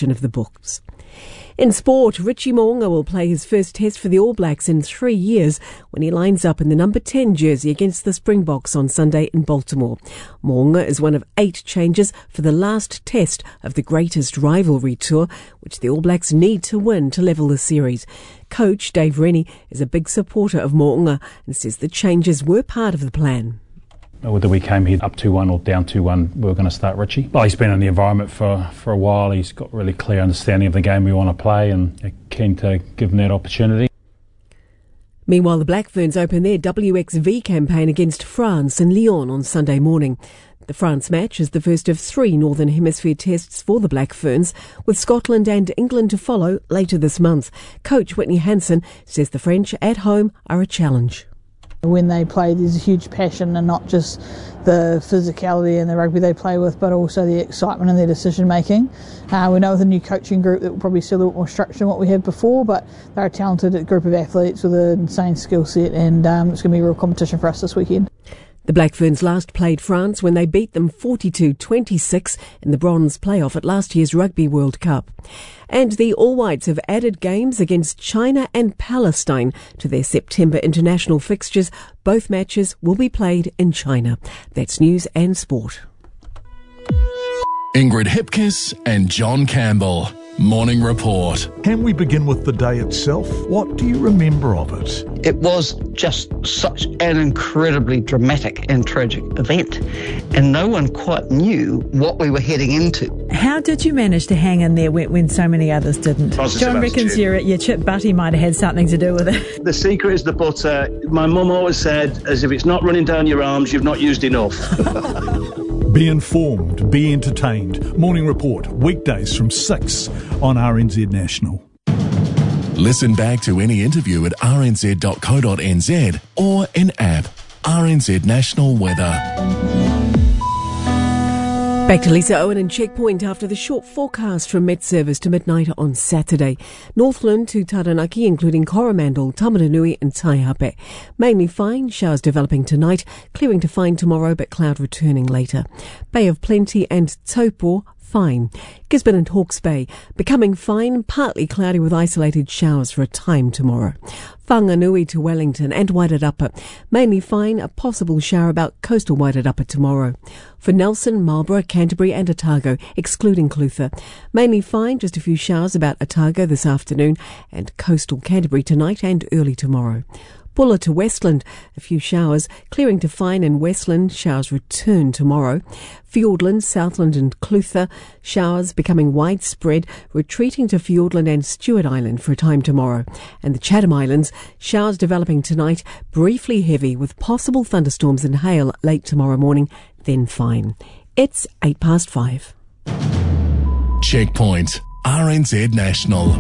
edition of the books. In sport, Richie Mo'unga will play his first test for the All Blacks in 3 years when he lines up in the number 10 jersey against the Springboks on Sunday in Baltimore. Mo'unga is one of 8 changes for the last test of the greatest rivalry tour, which the All Blacks need to win to level the series. Coach Dave Rennie is a big supporter of Mo'unga and says the changes were part of the plan. Whether we came here up 2-1 or down 2-1, we were going to start Richie. Well, he's been in the environment for a while. He's got a really clear understanding of the game we want to play and keen to give him that opportunity. Meanwhile, the Black Ferns open their WXV campaign against France in Lyon on Sunday morning. The France match is the first of 3 Northern Hemisphere tests for the Black Ferns, with Scotland and England to follow later this month. Coach Whitney Hansen says the French at home are a challenge. When they play, there's a huge passion, and not just the physicality and the rugby they play with, but also the excitement in their decision making. We know with a new coaching group that will probably see a little bit more structure than what we had before, but they're a talented group of athletes with an insane skill set, and it's going to be a real competition for us this weekend. The Black Ferns last played France when they beat them 42-26 in the bronze playoff at last year's Rugby World Cup. And the All Whites have added games against China and Palestine to their September international fixtures. Both matches will be played in China. That's news and sport. Ingrid Hipkiss and John Campbell. Morning Report. Can we begin with the day itself? What do you remember of it? It was just such an incredibly dramatic and tragic event, and no one quite knew what we were heading into. How did you manage to hang in there when so many others didn't? John reckons your chip butty might have had something to do with it. The secret is the butter. My mum always said, as if it's not running down your arms, you've not used enough. Be informed, be entertained. Morning Report, weekdays from 6 on RNZ National. Listen back to any interview at rnz.co.nz or in app. RNZ National Weather. Back to Lisa Owen and Checkpoint after the short forecast from Met Service to midnight on Saturday. Northland to Taranaki, including Coromandel, Tamaranui and Taihape. Mainly fine, showers developing tonight, clearing to fine tomorrow but cloud returning later. Bay of Plenty and Taupo, fine. Gisborne and Hawke's Bay, becoming fine, partly cloudy with isolated showers for a time tomorrow. Whanganui to Wellington and Wairarapa, mainly fine, a possible shower about coastal Wairarapa tomorrow. For Nelson, Marlborough, Canterbury and Otago, excluding Clutha, mainly fine, just a few showers about Otago this afternoon and coastal Canterbury tonight and early tomorrow. Bulla to Westland, a few showers, clearing to fine in Westland, showers return tomorrow. Fiordland, Southland and Clutha, showers becoming widespread, retreating to Fiordland and Stewart Island for a time tomorrow. And the Chatham Islands, showers developing tonight, briefly heavy with possible thunderstorms and hail late tomorrow morning, then fine. It's 5:08. Checkpoint, RNZ National.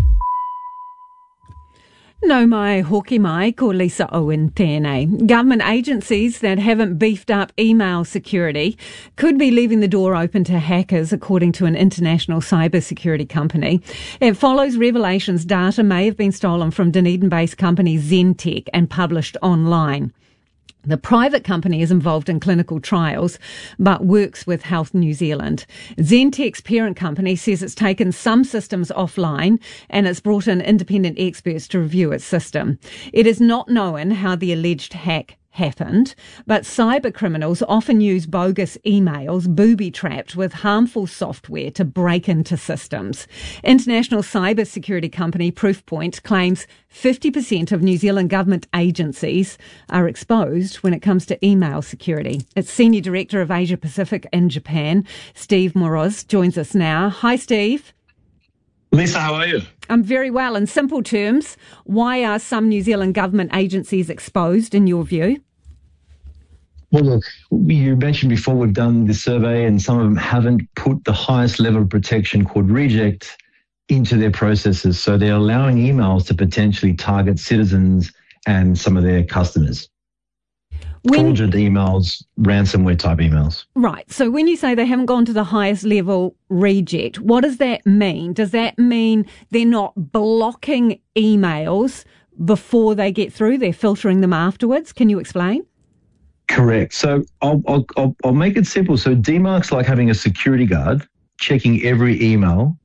No mai hoki mai ko Lisa Owen tēnei. Government agencies that haven't beefed up email security could be leaving the door open to hackers, according to an international cybersecurity company. It follows revelations data may have been stolen from Dunedin-based company Zentech and published online. The private company is involved in clinical trials, but works with Health New Zealand. Zentech's parent company says it's taken some systems offline and it's brought in independent experts to review its system. It is not known how the alleged hack happened, but cyber criminals often use bogus emails booby-trapped with harmful software to break into systems. International cybersecurity company Proofpoint claims 50% of New Zealand government agencies are exposed when it comes to email security. Its Senior Director of Asia Pacific in Japan, Steve Moroz, joins us now. Hi, Steve. Lisa, how are you? I'm very well. In simple terms, why are some New Zealand government agencies exposed, in your view? Well, look, you mentioned before we've done this survey and some of them haven't put the highest level of protection called reject into their processes. So they're allowing emails to potentially target citizens and some of their customers. Fraudulent emails, ransomware type emails. Right. So when you say they haven't gone to the highest level reject, what does that mean? Does that mean they're not blocking emails before they get through? They're filtering them afterwards? Can you explain? Correct. So I'll make it simple. So DMARC's like having a security guard checking every email